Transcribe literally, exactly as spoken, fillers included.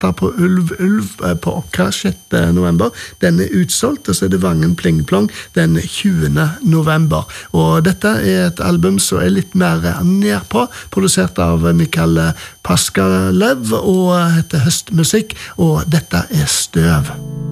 her på Ulv Ulv på Okka sjette november. Den er utsolgt, og så er det Vangen Plingplong den tjuende november. Og dette er et album som er litt mer nedpå, produsert av Mikael Paskalev, og heter Høstmusikk, og dette er Støv.